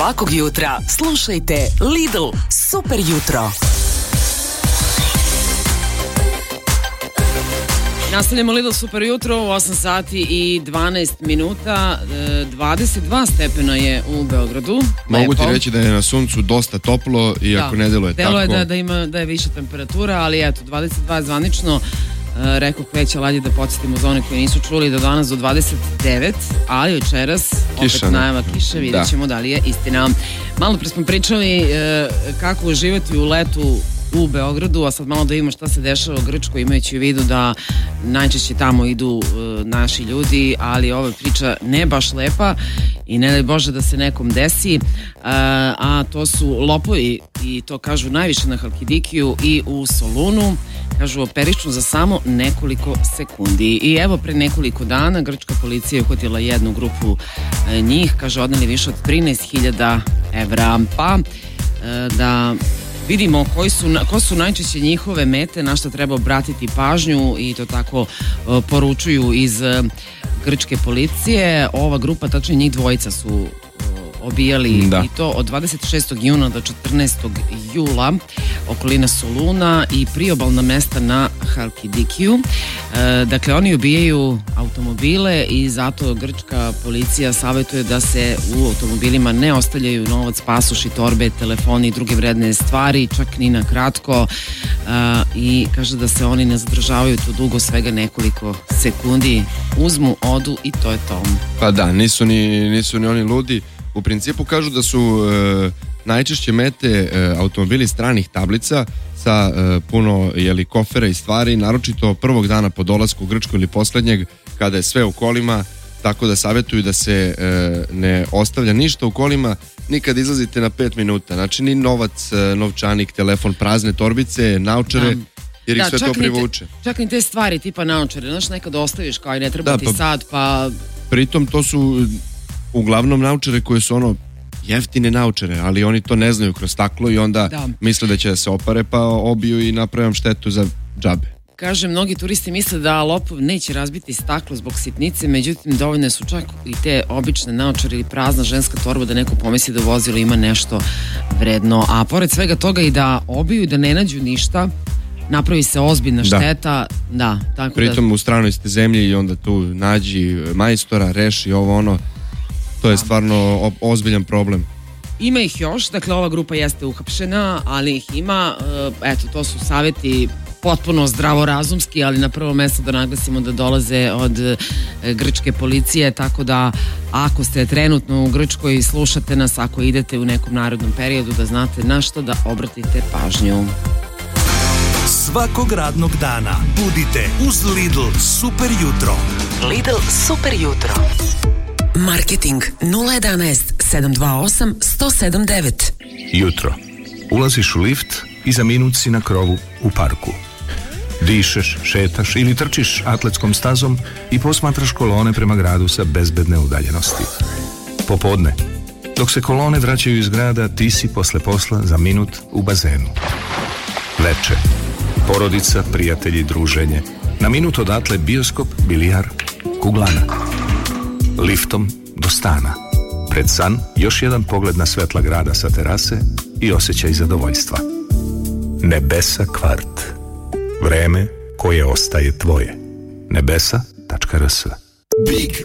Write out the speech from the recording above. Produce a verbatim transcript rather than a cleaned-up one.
Svakog jutra slušajte Lidl Super jutro. Nastavljamo Lidl Super jutro u osam sati i dvanaest minuta, dvadeset dva stepena je u Beogradu. Mogu ti reći da je na suncu dosta toplo, iako da, ne deluje tako. Deluje da, da, ima, da je više temperatura, ali eto, dvadeset dva zvanično. Uh, rekao veća ladi da podsjetimo za one koji nisu čuli da danas do dvadeset devet, ali večeras opet Kiša, najava kiše, vidjet ćemo da. da li je istina. Malo pre smo pričali uh, kako uživati u letu u Beogradu, a sad malo da vidimo šta se dešava u Grčkoj, imajući u vidu da najčešće tamo idu uh, naši ljudi, ali ova priča ne baš lepa i ne daj Bože da se nekom desi, uh, a to su lopovi i to kažu najviše na Halkidikiju i u Solunu. Kažu operičnu za samo nekoliko sekundi. I evo pre nekoliko dana grčka policija je uhvatila jednu grupu e, njih, kaže odneli više od trinaest hiljada evra. Pa e, da vidimo koji su, ko su najčešće njihove mete, na što treba obratiti pažnju i to tako e, poručuju iz e, grčke policije. Ova grupa, tačnije njih dvojica su obijali da. I to od dvadeset šestog juna do četrnaestog jula okolina Soluna i priobalna mesta na Halkidikiju. E, dakle, oni ubijaju automobile i zato grčka policija savjetuje da se u automobilima ne ostavljaju novac, pasoši, torbe, telefoni i druge vredne stvari, čak ni na kratko. E, i kaže da se oni ne zadržavaju tu dugo, svega nekoliko sekundi. Uzmu, odu i to je to. Pa da, nisu ni, nisu ni oni ludi. U principu kažu da su e, najčešće mete e, automobili stranih tablica sa e, puno jeli, kofera i stvari, naročito prvog dana po dolasku u Grčku ili poslednjeg, kada je sve u kolima, tako da savjetuju da se e, ne ostavlja ništa u kolima, nikad izlazite na pet minuta, znači ni novac, e, novčanik, telefon, prazne torbice, naočare, da. Jer ih da, sve to privuče. Te, čak ni te stvari tipa naočare, znaš, nekad ostaviš kao i ne treba da, ti pa, sad, pa... Pritom to su uglavnom naočare koje su ono jeftine naočare, ali oni to ne znaju kroz staklo i onda da. misle da će da se opare pa obiju i napravim štetu za džabe. Kaže, mnogi turisti misle da lopov neće razbiti staklo zbog sitnice, međutim dovoljne su čak i te obične naočare ili prazna ženska torba da neko pomisli da vozilo ima nešto vredno, a pored svega toga i da obiju i da ne nađu ništa, napravi se ozbiljna šteta. Da, da tako pritom da... u stranoj ste zemlji i onda tu nađi majstora, reši ovo ono. To je stvarno ozbiljan problem. Ima ih još, dakle ova grupa jeste uhapšena, ali ih ima, eto, to su savjeti potpuno zdravorazumski, ali na prvo mjesto da naglasimo da dolaze od grčke policije, tako da ako ste trenutno u Grčkoj i slušate nas, ako idete u nekom narednom periodu, da znate na što da obratite pažnju. Svakog radnog dana budite uz Lidl Super jutro. Lidl Super jutro. Marketing nula jedanaest sedam dva osam sto sedam devet. Jutro. Ulaziš u lift i za minut si na krovu u parku. Dišeš, šetaš ili trčiš atletskom stazom i posmatraš kolone prema gradu sa bezbedne udaljenosti. Popodne. Dok se kolone vraćaju iz grada, ti si posle posla za minut u bazenu. Veče. Porodica, prijatelji, druženje. Na minut odatle bioskop, bilijar, kuglana. Liftom do stana. Pred san još jedan pogled na svetla grada sa terase i osjećaj zadovoljstva. Nebesa kvart. Vreme koje ostaje tvoje. nebesa tačka rs. Big